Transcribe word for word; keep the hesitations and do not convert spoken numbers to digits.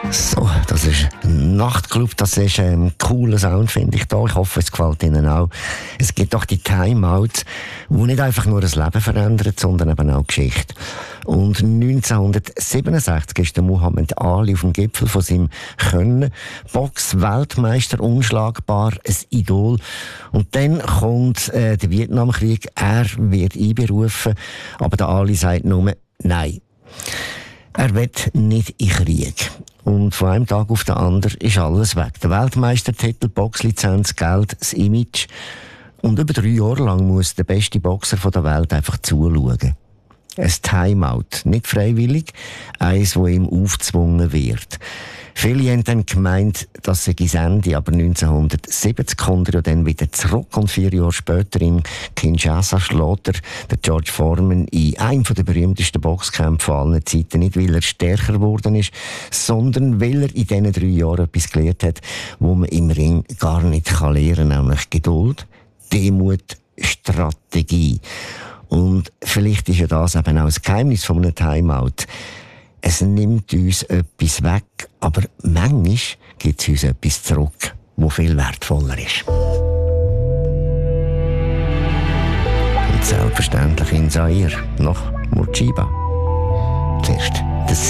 So, das ist ein Nachtclub, das ist ein cooler Sound, finde ich da. Ich hoffe, es gefällt Ihnen auch. Es gibt doch die Timeouts, die nicht einfach nur das Leben verändern, sondern eben auch Geschichte. Und neunzehnhundertsiebenundsechzig ist der Muhammad Ali auf dem Gipfel von seinem Können. Box-Weltmeister, unschlagbar, ein Idol. Und dann kommt äh, der Vietnamkrieg, er wird einberufen, aber der Ali sagt nur Nein. Er will nicht in Krieg. Und von einem Tag auf den anderen ist alles weg. Der Weltmeistertitel, Boxlizenz, Geld, das Image. Und über drei Jahre lang muss der beste Boxer der Welt einfach zuschauen. Ein Timeout. Nicht freiwillig, eins, das ihm aufgezwungen wird. Viele haben dann gemeint, das sei das Ende, aber neunzehnhundertsiebzig kommt er dann wieder zurück und vier Jahre später in Kinshasa schlägt er der George Foreman in einem der berühmtesten Boxkämpfe aller Zeiten. Nicht, weil er stärker geworden ist, sondern weil er in diesen drei Jahren etwas gelernt hat, wo man im Ring gar nicht lernen kann, nämlich Geduld, Demut, Strategie. Und vielleicht ist ja das eben auch das Geheimnis von einem Timeout. Es nimmt uns etwas weg, aber manchmal gibt es uns etwas zurück, das viel wertvoller ist. Und selbstverständlich in Zaire noch Murchiba. Zuerst